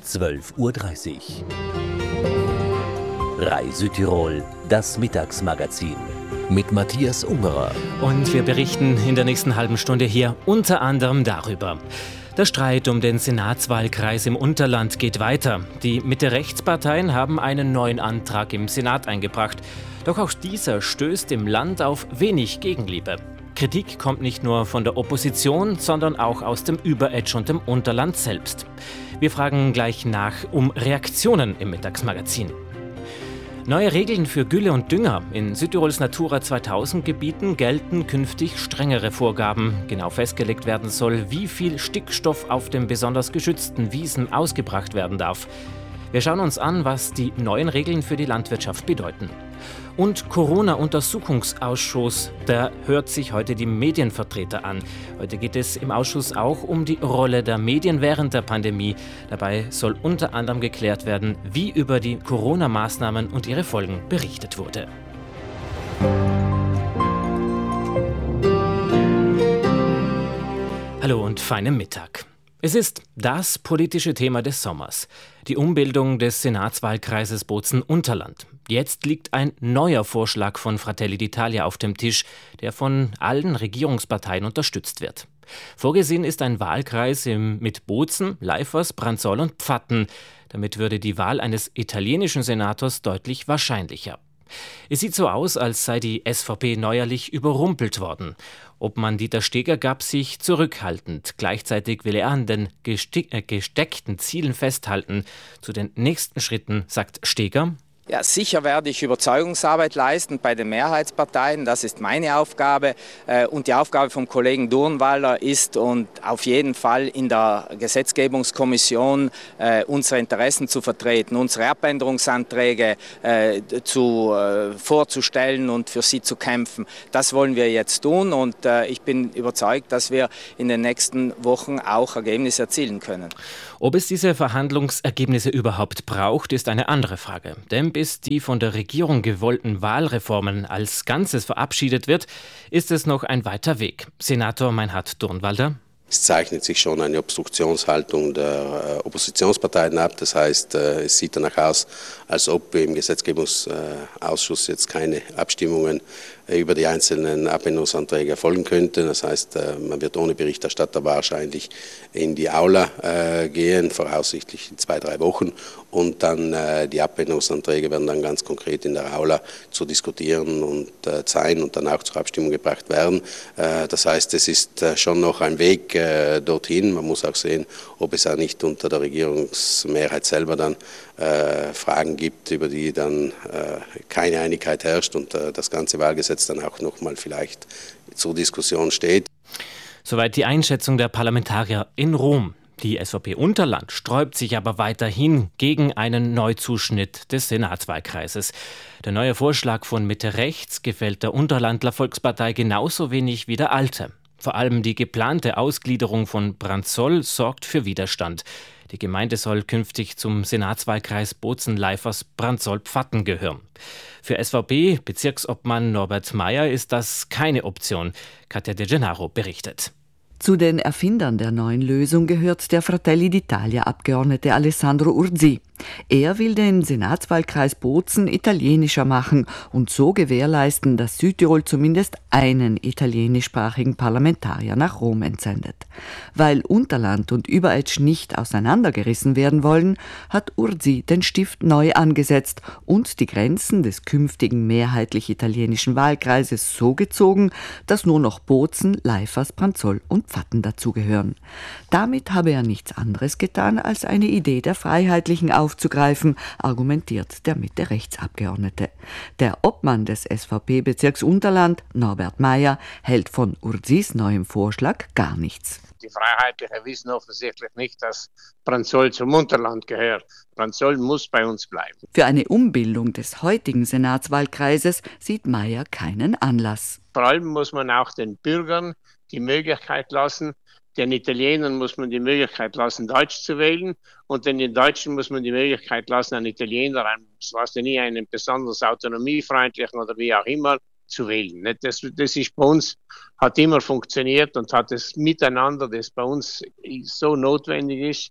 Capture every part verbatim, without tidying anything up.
zwölf Uhr dreißig. Rai Südtirol, das Mittagsmagazin mit Matthias Ungerer. Und wir berichten in der nächsten halben Stunde hier unter anderem darüber. Der Streit um den Senatswahlkreis im Unterland geht weiter. Die Mitte-Rechts-Parteien haben einen neuen Antrag im Senat eingebracht. Doch auch dieser stößt im Land auf wenig Gegenliebe. Kritik kommt nicht nur von der Opposition, sondern auch aus dem Überetsch und dem Unterland selbst. Wir fragen gleich nach um Reaktionen im Mittagsmagazin. Neue Regeln für Gülle und Dünger. In Südtirols Natura zweitausend Gebieten gelten künftig strengere Vorgaben. Genau festgelegt werden soll, wie viel Stickstoff auf den besonders geschützten Wiesen ausgebracht werden darf. Wir schauen uns an, was die neuen Regeln für die Landwirtschaft bedeuten. Und Corona-Untersuchungsausschuss, da hört sich heute die Medienvertreter an. Heute geht es im Ausschuss auch um die Rolle der Medien während der Pandemie. Dabei soll unter anderem geklärt werden, wie über die Corona-Maßnahmen und ihre Folgen berichtet wurde. Hallo und feinen Mittag. Es ist das politische Thema des Sommers, die Umbildung des Senatswahlkreises Bozen-Unterland. Jetzt liegt ein neuer Vorschlag von Fratelli d'Italia auf dem Tisch, der von allen Regierungsparteien unterstützt wird. Vorgesehen ist ein Wahlkreis im, mit Bozen, Leifers, Branzol und Pfatten. Damit würde die Wahl eines italienischen Senators deutlich wahrscheinlicher. Es sieht so aus, als sei die S V P neuerlich überrumpelt worden. Obmann Dieter Steger gab sich zurückhaltend. Gleichzeitig will er an den geste- äh, gesteckten Zielen festhalten. Zu den nächsten Schritten sagt Steger: Ja, sicher werde ich Überzeugungsarbeit leisten bei den Mehrheitsparteien. Das ist meine Aufgabe. Und die Aufgabe vom Kollegen Durnwalder ist, und auf jeden Fall in der Gesetzgebungskommission unsere Interessen zu vertreten, unsere Abänderungsanträge zu, vorzustellen und für sie zu kämpfen. Das wollen wir jetzt tun, und ich bin überzeugt, dass wir in den nächsten Wochen auch Ergebnisse erzielen können. Ob es diese Verhandlungsergebnisse überhaupt braucht, ist eine andere Frage. Denn bis die von der Regierung gewollten Wahlreformen als Ganzes verabschiedet wird, ist es noch ein weiter Weg. Senator Meinhard Durnwalder: Es zeichnet sich schon eine Obstruktionshaltung der äh, Oppositionsparteien ab. Das heißt, äh, es sieht danach aus, als ob im Gesetzgebungsausschuss jetzt keine Abstimmungen äh, über die einzelnen Abänderungsanträge erfolgen könnten. Das heißt, äh, man wird ohne Berichterstatter wahrscheinlich in die Aula äh, gehen, voraussichtlich in zwei, drei Wochen. Und dann äh, die Abänderungsanträge werden dann ganz konkret in der Aula zu diskutieren und äh, sein und dann auch zur Abstimmung gebracht werden. Äh, das heißt, es ist äh, schon noch ein Weg äh, dorthin. Man muss auch sehen, ob es auch nicht unter der Regierungsmehrheit selber dann äh, Fragen gibt, über die dann äh, keine Einigkeit herrscht und äh, das ganze Wahlgesetz dann auch nochmal vielleicht zur Diskussion steht. Soweit die Einschätzung der Parlamentarier in Rom. Die S V P-Unterland sträubt sich aber weiterhin gegen einen Neuzuschnitt des Senatswahlkreises. Der neue Vorschlag von Mitte Rechts gefällt der Unterlandler Volkspartei genauso wenig wie der alte. Vor allem die geplante Ausgliederung von Branzol sorgt für Widerstand. Die Gemeinde soll künftig zum Senatswahlkreis Bozen-Leifers-Branzol-Pfatten gehören. Für S V P-Bezirksobmann Norbert Meyer ist das keine Option. Katja De Gennaro berichtet. Zu den Erfindern der neuen Lösung gehört der Fratelli d'Italia-Abgeordnete Alessandro Urzi. Er will den Senatswahlkreis Bozen italienischer machen und so gewährleisten, dass Südtirol zumindest einen italienischsprachigen Parlamentarier nach Rom entsendet. Weil Unterland und Überetsch nicht auseinandergerissen werden wollen, hat Urzi den Stift neu angesetzt und die Grenzen des künftigen mehrheitlich italienischen Wahlkreises so gezogen, dass nur noch Bozen, Leifers, Branzol und Pfatten dazugehören. Damit habe er nichts anderes getan, als eine Idee der Freiheitlichen aufzugreifen, argumentiert der Mitte-Rechts-Abgeordnete. Der Obmann des S V P-Bezirks Unterland, Norbert Meyer, hält von Urzis neuem Vorschlag gar nichts. Die Freiheitlichen wissen offensichtlich nicht, dass Branzol zum Unterland gehört. Branzol muss bei uns bleiben. Für eine Umbildung des heutigen Senatswahlkreises sieht Meyer keinen Anlass. Vor allem muss man auch den Bürgern die Möglichkeit lassen, den Italienern muss man die Möglichkeit lassen, Deutsch zu wählen, und den Deutschen muss man die Möglichkeit lassen, einen Italiener, einen, was denn nie, einen besonders autonomiefreundlichen oder wie auch immer, zu wählen. Das, das ist bei uns, hat immer funktioniert und hat das Miteinander, das bei uns so notwendig ist,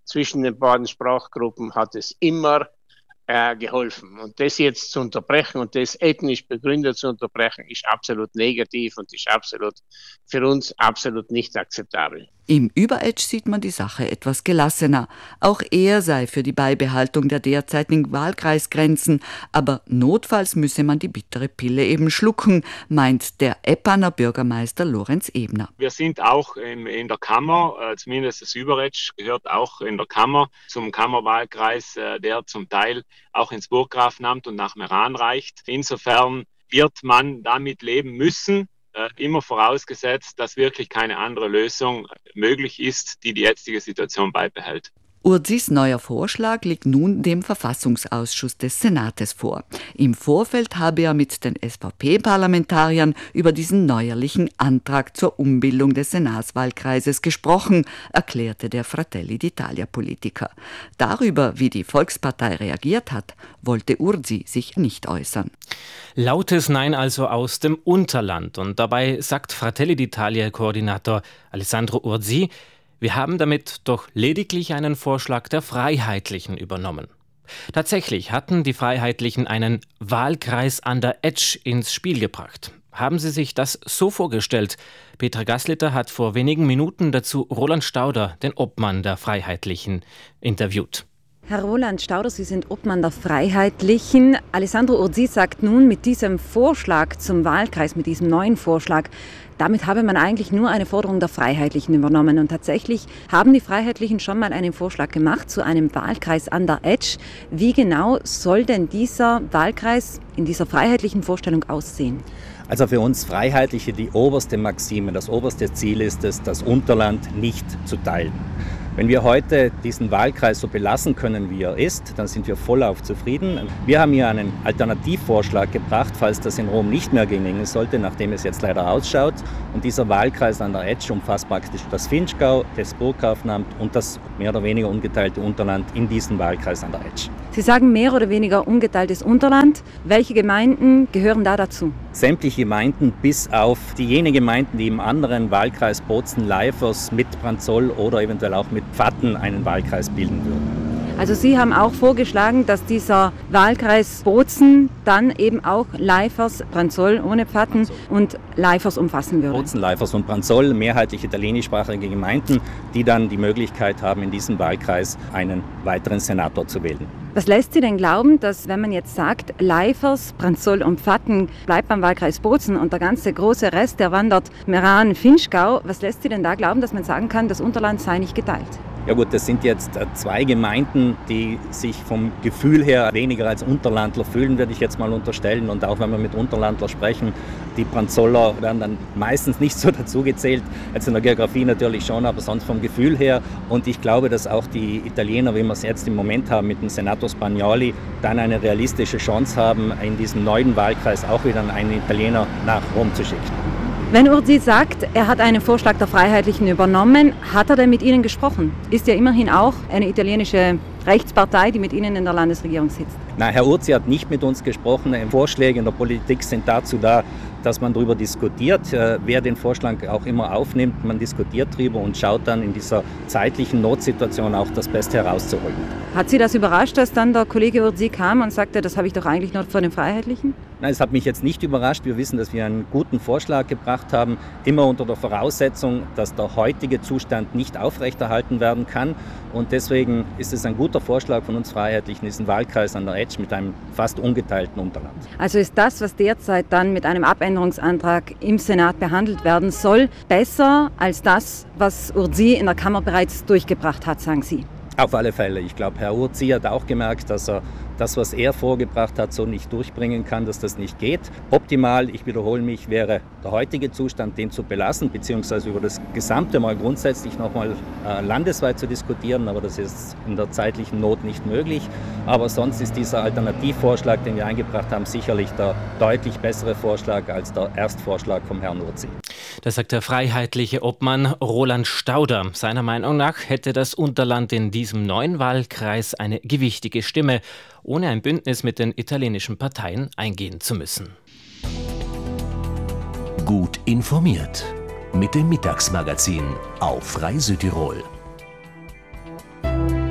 zwischen den beiden Sprachgruppen hat es immer äh, geholfen. Und das jetzt zu unterbrechen und das ethnisch begründet zu unterbrechen, ist absolut negativ und ist absolut für uns absolut nicht akzeptabel. Im Überetsch sieht man die Sache etwas gelassener. Auch er sei für die Beibehaltung der derzeitigen Wahlkreisgrenzen, aber notfalls müsse man die bittere Pille eben schlucken, meint der Eppaner Bürgermeister Lorenz Ebner. Wir sind auch in, in der Kammer, äh, zumindest das Überetsch gehört auch in der Kammer zum Kammerwahlkreis, äh, der zum Teil auch ins Burggrafenamt und nach Meran reicht. Insofern wird man damit leben müssen, immer vorausgesetzt, dass wirklich keine andere Lösung möglich ist, die die jetzige Situation beibehält. Urzis neuer Vorschlag liegt nun dem Verfassungsausschuss des Senates vor. Im Vorfeld habe er mit den S V P-Parlamentariern über diesen neuerlichen Antrag zur Umbildung des Senatswahlkreises gesprochen, erklärte der Fratelli d'Italia-Politiker. Darüber, wie die Volkspartei reagiert hat, wollte Urzi sich nicht äußern. Lautes Nein also aus dem Unterland. Und dabei sagt Fratelli d'Italia-Koordinator Alessandro Urzi, wir haben damit doch lediglich einen Vorschlag der Freiheitlichen übernommen. Tatsächlich hatten die Freiheitlichen einen Wahlkreis an der Etsch ins Spiel gebracht. Haben Sie sich das so vorgestellt? Petra Gasliter hat vor wenigen Minuten dazu Roland Stauder, den Obmann der Freiheitlichen, interviewt. Herr Roland Stauder, Sie sind Obmann der Freiheitlichen. Alessandro Urzi sagt nun, mit diesem Vorschlag zum Wahlkreis, mit diesem neuen Vorschlag, damit habe man eigentlich nur eine Forderung der Freiheitlichen übernommen. Und tatsächlich haben die Freiheitlichen schon mal einen Vorschlag gemacht zu einem Wahlkreis an der Etsch. Wie genau soll denn dieser Wahlkreis in dieser freiheitlichen Vorstellung aussehen? Also für uns Freiheitliche die oberste Maxime, das oberste Ziel ist es, das Unterland nicht zu teilen. Wenn wir heute diesen Wahlkreis so belassen können, wie er ist, dann sind wir vollauf zufrieden. Wir haben hier einen Alternativvorschlag gebracht, falls das in Rom nicht mehr gelingen sollte, nachdem es jetzt leider ausschaut. Und dieser Wahlkreis an der Etsch umfasst praktisch das Vinschgau, das Burggrafenamt und das mehr oder weniger ungeteilte Unterland in diesem Wahlkreis an der Etsch. Sie sagen mehr oder weniger ungeteiltes Unterland. Welche Gemeinden gehören da dazu? Sämtliche Gemeinden bis auf diejenigen Gemeinden, die im anderen Wahlkreis Bozen-Leifers mit Branzoll oder eventuell auch mit Pfatten einen Wahlkreis bilden würden. Also Sie haben auch vorgeschlagen, dass dieser Wahlkreis Bozen dann eben auch Leifers, Branzoll ohne Pfatten und Leifers umfassen würde. Bozen, Leifers und Branzoll, mehrheitlich italienischsprachige Gemeinden, die dann die Möglichkeit haben, in diesem Wahlkreis einen weiteren Senator zu wählen. Was lässt Sie denn glauben, dass, wenn man jetzt sagt, Leifers, Branzoll und Pfatten bleibt beim Wahlkreis Bozen und der ganze große Rest, der wandert Meran, Vinschgau, was lässt Sie denn da glauben, dass man sagen kann, das Unterland sei nicht geteilt? Ja gut, das sind jetzt zwei Gemeinden, die sich vom Gefühl her weniger als Unterlandler fühlen, würde ich jetzt mal unterstellen. Und auch wenn wir mit Unterlandler sprechen, die Branzoller werden dann meistens nicht so dazu gezählt. Jetzt in der Geografie natürlich schon, aber sonst vom Gefühl her. Und ich glaube, dass auch die Italiener, wie wir es jetzt im Moment haben mit dem Senator Spagnoli, dann eine realistische Chance haben, in diesem neuen Wahlkreis auch wieder einen Italiener nach Rom zu schicken. Wenn Urzi sagt, er hat einen Vorschlag der Freiheitlichen übernommen, hat er denn mit Ihnen gesprochen? Ist ja immerhin auch eine italienische Rechtspartei, die mit Ihnen in der Landesregierung sitzt. Nein, Herr Urzi hat nicht mit uns gesprochen. Vorschläge in der Politik sind dazu da, dass man darüber diskutiert. Wer den Vorschlag auch immer aufnimmt, man diskutiert darüber und schaut dann in dieser zeitlichen Notsituation auch das Beste herauszuholen. Hat Sie das überrascht, dass dann der Kollege Urzi kam und sagte, das habe ich doch eigentlich nur von den Freiheitlichen? Nein, es hat mich jetzt nicht überrascht. Wir wissen, dass wir einen guten Vorschlag gebracht haben, immer unter der Voraussetzung, dass der heutige Zustand nicht aufrechterhalten werden kann. Und deswegen ist es ein guter Vorschlag von uns Freiheitlichen, diesen Wahlkreis an der Etsch mit einem fast ungeteilten Unterland. Also ist das, was derzeit dann mit einem Abänderungsantrag im Senat behandelt werden soll, besser als das, was Urzi in der Kammer bereits durchgebracht hat, sagen Sie? Auf alle Fälle. Ich glaube, Herr Urzi hat auch gemerkt, dass er das, was er vorgebracht hat, so nicht durchbringen kann, dass das nicht geht. Optimal, ich wiederhole mich, wäre der heutige Zustand, den zu belassen, beziehungsweise über das Gesamte mal grundsätzlich nochmal äh, landesweit zu diskutieren, aber das ist in der zeitlichen Not nicht möglich. Aber sonst ist dieser Alternativvorschlag, den wir eingebracht haben, sicherlich der deutlich bessere Vorschlag als der Erstvorschlag vom Herrn Urzi. Das sagt der freiheitliche Obmann Roland Stauder. Seiner Meinung nach hätte das Unterland in diesem neuen Wahlkreis eine gewichtige Stimme, ohne ein Bündnis mit den italienischen Parteien eingehen zu müssen. Gut informiert mit dem Mittagsmagazin auf Frei Südtirol.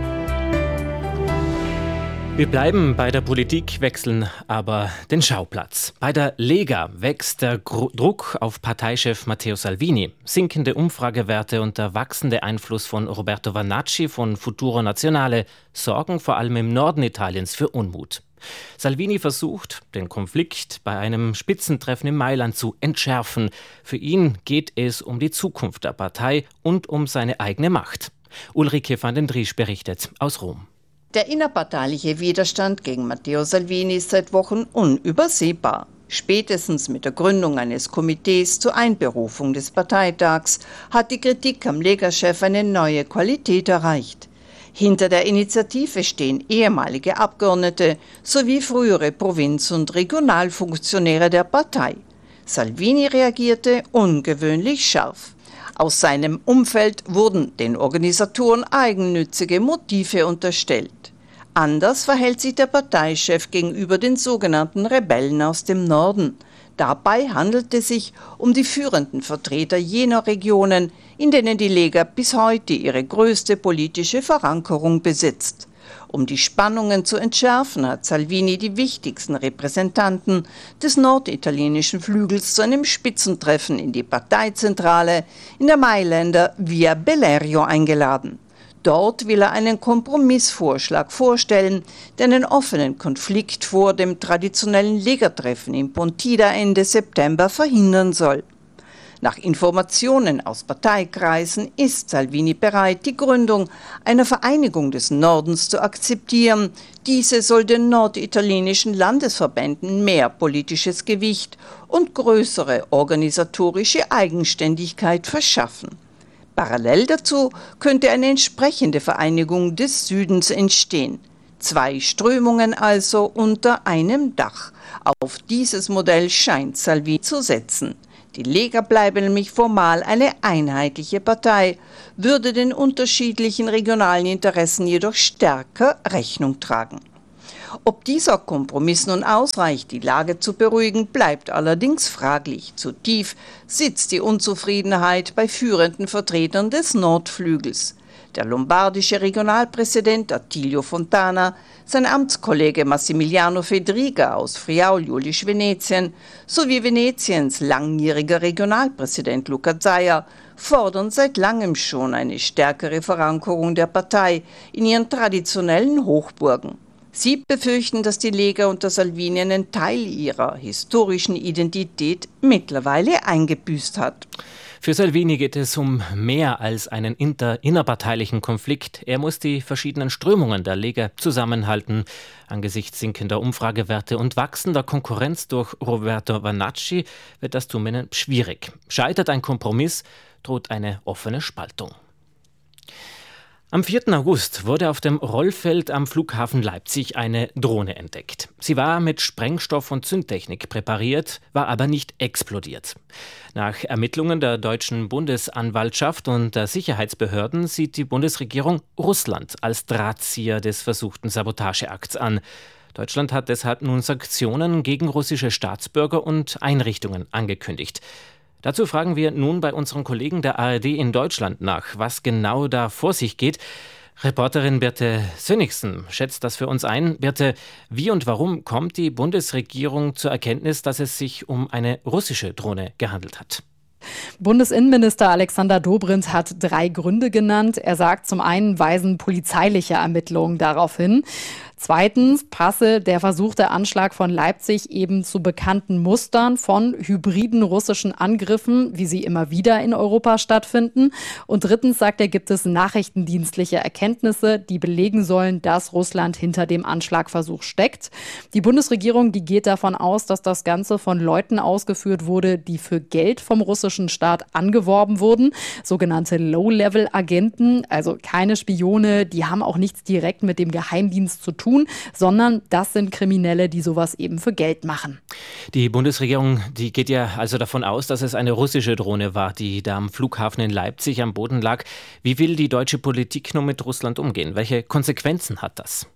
Wir bleiben bei der Politik, wechseln aber den Schauplatz. Bei der Lega wächst der Gru- Druck auf Parteichef Matteo Salvini. Sinkende Umfragewerte und der wachsende Einfluss von Roberto Vannacci von Futuro Nazionale sorgen vor allem im Norden Italiens für Unmut. Salvini versucht, den Konflikt bei einem Spitzentreffen in Mailand zu entschärfen. Für ihn geht es um die Zukunft der Partei und um seine eigene Macht. Ulrike van den Driesch berichtet aus Rom. Der innerparteiliche Widerstand gegen Matteo Salvini ist seit Wochen unübersehbar. Spätestens mit der Gründung eines Komitees zur Einberufung des Parteitags hat die Kritik am Lega-Chef eine neue Qualität erreicht. Hinter der Initiative stehen ehemalige Abgeordnete sowie frühere Provinz- und Regionalfunktionäre der Partei. Salvini reagierte ungewöhnlich scharf. Aus seinem Umfeld wurden den Organisatoren eigennützige Motive unterstellt. Anders verhält sich der Parteichef gegenüber den sogenannten Rebellen aus dem Norden. Dabei handelt es sich um die führenden Vertreter jener Regionen, in denen die Lega bis heute ihre größte politische Verankerung besitzt. Um die Spannungen zu entschärfen, hat Salvini die wichtigsten Repräsentanten des norditalienischen Flügels zu einem Spitzentreffen in die Parteizentrale in der Mailänder Via Bellerio eingeladen. Dort will er einen Kompromissvorschlag vorstellen, der einen offenen Konflikt vor dem traditionellen Lega-Treffen in Pontida Ende September verhindern soll. Nach Informationen aus Parteikreisen ist Salvini bereit, die Gründung einer Vereinigung des Nordens zu akzeptieren. Diese soll den norditalienischen Landesverbänden mehr politisches Gewicht und größere organisatorische Eigenständigkeit verschaffen. Parallel dazu könnte eine entsprechende Vereinigung des Südens entstehen. Zwei Strömungen also unter einem Dach. Auf dieses Modell scheint Salvini zu setzen. Die Lega bleibe nämlich formal eine einheitliche Partei, würde den unterschiedlichen regionalen Interessen jedoch stärker Rechnung tragen. Ob dieser Kompromiss nun ausreicht, die Lage zu beruhigen, bleibt allerdings fraglich. Zu tief sitzt die Unzufriedenheit bei führenden Vertretern des Nordflügels. Der lombardische Regionalpräsident Attilio Fontana, sein Amtskollege Massimiliano Fedriga aus Friaul-Julisch-Venetien sowie Venetiens langjähriger Regionalpräsident Luca Zaia fordern seit langem schon eine stärkere Verankerung der Partei in ihren traditionellen Hochburgen. Sie befürchten, dass die Lega unter Salvini einen Teil ihrer historischen Identität mittlerweile eingebüßt hat. Für Salvini geht es um mehr als einen inter- innerparteilichen Konflikt. Er muss die verschiedenen Strömungen der Lega zusammenhalten. Angesichts sinkender Umfragewerte und wachsender Konkurrenz durch Roberto Vannacci wird das zumindest schwierig. Scheitert ein Kompromiss, droht eine offene Spaltung. Am vierten August wurde auf dem Rollfeld am Flughafen Leipzig eine Drohne entdeckt. Sie war mit Sprengstoff und Zündtechnik präpariert, war aber nicht explodiert. Nach Ermittlungen der deutschen Bundesanwaltschaft und der Sicherheitsbehörden sieht die Bundesregierung Russland als Drahtzieher des versuchten Sabotageakts an. Deutschland hat deshalb nun Sanktionen gegen russische Staatsbürger und Einrichtungen angekündigt. Dazu fragen wir nun bei unseren Kollegen der A R D in Deutschland nach, was genau da vor sich geht. Reporterin Birte Sönnigsen schätzt das für uns ein. Birte, wie und warum kommt die Bundesregierung zur Erkenntnis, dass es sich um eine russische Drohne gehandelt hat? Bundesinnenminister Alexander Dobrindt hat drei Gründe genannt. Er sagt, zum einen weisen polizeiliche Ermittlungen darauf hin. Zweitens passe der versuchte Anschlag von Leipzig eben zu bekannten Mustern von hybriden russischen Angriffen, wie sie immer wieder in Europa stattfinden. Und drittens sagt er, gibt es nachrichtendienstliche Erkenntnisse, die belegen sollen, dass Russland hinter dem Anschlagversuch steckt. Die Bundesregierung, die geht davon aus, dass das Ganze von Leuten ausgeführt wurde, die für Geld vom russischen Staat angeworben wurden. Sogenannte Low-Level-Agenten, also keine Spione, die haben auch nichts direkt mit dem Geheimdienst zu tun. Sondern das sind Kriminelle, die sowas eben für Geld machen. Die Bundesregierung, die geht ja also davon aus, dass es eine russische Drohne war, die da am Flughafen in Leipzig am Boden lag. Wie will die deutsche Politik nun mit Russland umgehen? Welche Konsequenzen hat das?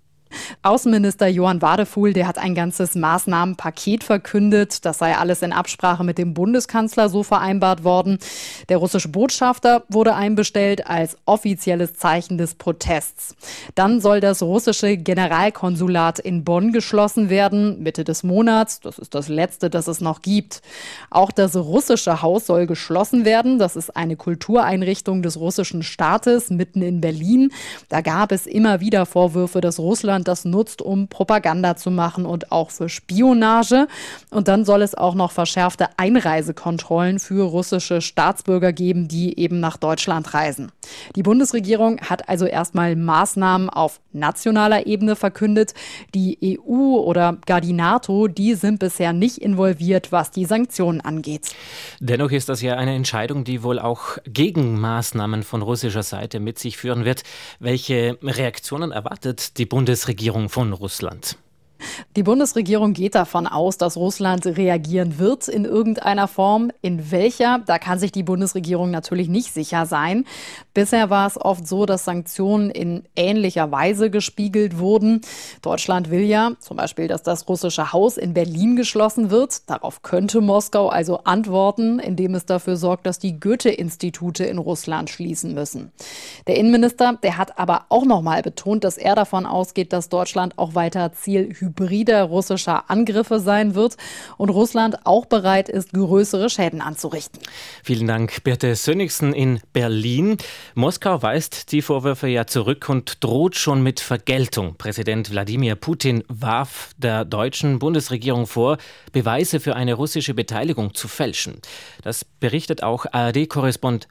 Außenminister Johann Wadefuhl, der hat ein ganzes Maßnahmenpaket verkündet. Das sei alles in Absprache mit dem Bundeskanzler so vereinbart worden. Der russische Botschafter wurde einbestellt als offizielles Zeichen des Protests. Dann soll das russische Generalkonsulat in Bonn geschlossen werden, Mitte des Monats. Das ist das letzte, das es noch gibt. Auch das russische Haus soll geschlossen werden. Das ist eine Kultureinrichtung des russischen Staates mitten in Berlin. Da gab es immer wieder Vorwürfe, dass Russland das nutzt, um Propaganda zu machen und auch für Spionage. Und dann soll es auch noch verschärfte Einreisekontrollen für russische Staatsbürger geben, die eben nach Deutschland reisen. Die Bundesregierung hat also erstmal Maßnahmen auf nationaler Ebene verkündet. Die E U oder gar die NATO, die sind bisher nicht involviert, was die Sanktionen angeht. Dennoch ist das ja eine Entscheidung, die wohl auch Gegenmaßnahmen von russischer Seite mit sich führen wird. Welche Reaktionen erwartet die Bundesregierung von Russland? Die Bundesregierung geht davon aus, dass Russland reagieren wird in irgendeiner Form. In welcher, da kann sich die Bundesregierung natürlich nicht sicher sein. Bisher war es oft so, dass Sanktionen in ähnlicher Weise gespiegelt wurden. Deutschland will ja zum Beispiel, dass das russische Haus in Berlin geschlossen wird. Darauf könnte Moskau also antworten, indem es dafür sorgt, dass die Goethe-Institute in Russland schließen müssen. Der Innenminister, der hat aber auch noch mal betont, dass er davon ausgeht, dass Deutschland auch weiter Ziel hybrider russischer Angriffe sein wird und Russland auch bereit ist, größere Schäden anzurichten. Vielen Dank, Birte Sönnigsen in Berlin. Moskau weist die Vorwürfe ja zurück und droht schon mit Vergeltung. Präsident Wladimir Putin warf der deutschen Bundesregierung vor, Beweise für eine russische Beteiligung zu fälschen. Das berichtet auch A R D-Korrespondent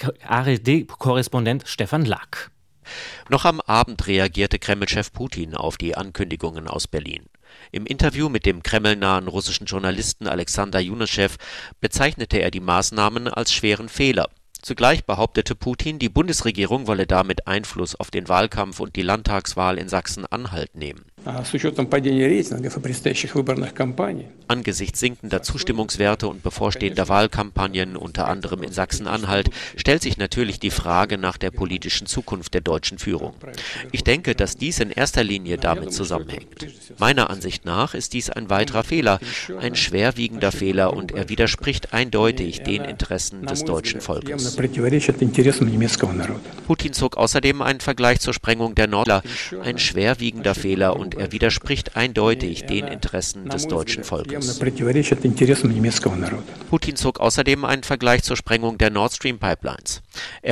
A R D-Korrespondent Stefan Lack. Noch am Abend reagierte Kreml-Chef Putin auf die Ankündigungen aus Berlin. Im Interview mit dem kremlnahen russischen Journalisten Alexander Juneschew bezeichnete er die Maßnahmen als schweren Fehler. Zugleich behauptete Putin, die Bundesregierung wolle damit Einfluss auf den Wahlkampf und die Landtagswahl in Sachsen-Anhalt nehmen. Angesichts sinkender Zustimmungswerte und bevorstehender Wahlkampagnen, unter anderem in Sachsen-Anhalt, stellt sich natürlich die Frage nach der politischen Zukunft der deutschen Führung. Ich denke, dass dies in erster Linie damit zusammenhängt. Meiner Ansicht nach ist dies ein weiterer Fehler, ein schwerwiegender Fehler, und er widerspricht eindeutig den Interessen des deutschen Volkes. Putin zog außerdem einen Vergleich zur Sprengung der Nord, ein schwerwiegender Fehler, und er widerspricht eindeutig den Interessen des deutschen Volkes. Putin zog außerdem einen Vergleich zur Sprengung der Nord Stream Pipelines. Er